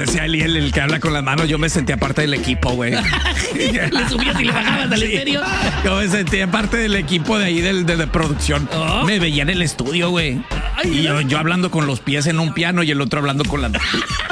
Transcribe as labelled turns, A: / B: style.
A: decía él, el que habla con las manos, yo me sentía parte del equipo, güey.
B: Le subías y le bajabas al estéreo.
A: Yo me sentía parte del equipo de ahí de producción.
B: Oh.
A: Me veía en el estudio, güey. Y yo hablando con los pies en un piano y el otro hablando con las manos.